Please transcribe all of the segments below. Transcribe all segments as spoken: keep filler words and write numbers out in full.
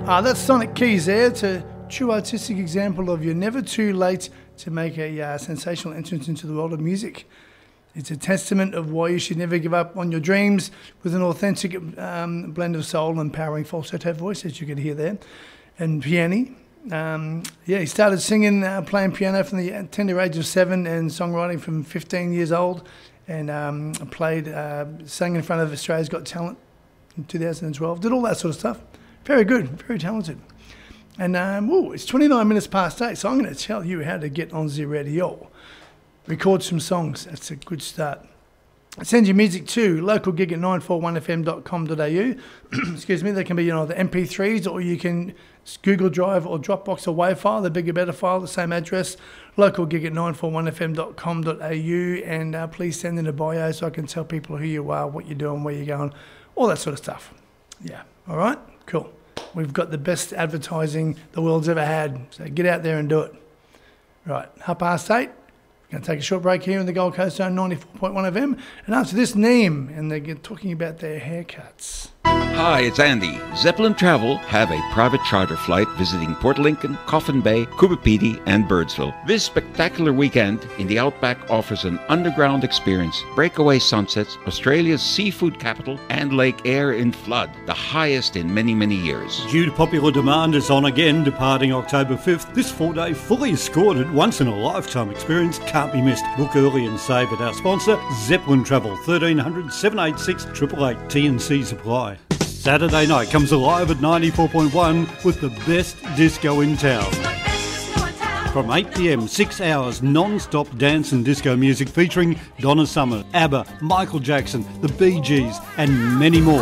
Ah, that's Sonic Keys there. It's a true artistic example of you're never too late to make a uh, sensational entrance into the world of music. It's a testament of why you should never give up on your dreams with an authentic um, blend of soul and powering falsetto voice, as you could hear there, and piano. Um, yeah, he started singing, uh, playing piano from the tender age of seven and songwriting from fifteen years old, and um, played, uh, sang in front of Australia's Got Talent in two thousand twelve, did all that sort of stuff. Very good, very talented. And um, ooh, it's twenty-nine minutes past eight, so I'm going to tell you how to get on the radio. Record some songs, that's a good start. Send your music to local gig at nine four one f m dot com dot a u. Excuse me, they can be, you know, the M P threes, or you can Google Drive or Dropbox a WAV file, the bigger, better file, the same address, local gig at nine four one f m dot com dot a u, and uh, please send in a bio so I can tell people who you are, what you're doing, where you're going, all that sort of stuff. Yeah, all right, cool. We've got the best advertising the world's ever had, so get out there and do it. Right, half past eight. Going to take a short break here in the Gold Coast Zone ninety-four point one F M, and after this, Neem, and they're talking about their haircuts. Hi, it's Andy. Zeppelin Travel have a private charter flight visiting Port Lincoln, Coffin Bay, Coober Pedy, and Birdsville. This spectacular weekend in the Outback offers an underground experience, breakaway sunsets, Australia's seafood capital, and lake air in flood, the highest in many, many years. Due to popular demand, is on again, departing October fifth. This four-day, fully escorted, once-in-a-lifetime experience can't be missed. Book early and save at our sponsor, Zeppelin Travel, thirteen hundred, seven eight six, eight eight eight, T and C Supply. Saturday night comes alive at ninety-four point one with the best disco in town. From eight p m, six hours non-stop dance and disco music featuring Donna Summer, ABBA, Michael Jackson, the Bee Gees, and many more.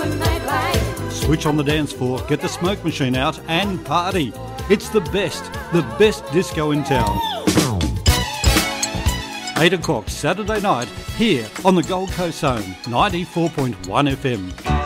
Switch on the dance floor, get the smoke machine out, and party. It's the best, the best disco in town. eight o'clock Saturday night here on the Gold Coast Zone, ninety-four point one F M.